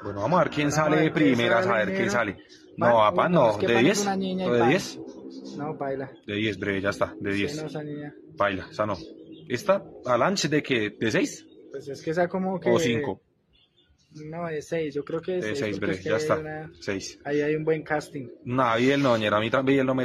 Bueno, vamos a ver quién Vamos a sale ver de quién primeras, a sale ver quién primero. sale. Pan, No, papá, uy, no. es que ¿De Pan es 10? una niña y ¿O de Pan. 10? No, baila. De 10, breve, ya está, de Sí, 10. no, esa niña. Baila, esa no. ¿Esta? ¿Alanche de qué? ¿De 6? Pues es que esa como ¿O que. 5? No, de 6. Yo creo que de De 6 6, porque es breve, que ya está. 6. ahí hay un buen casting. No, Biel no, ñera, a mí también no me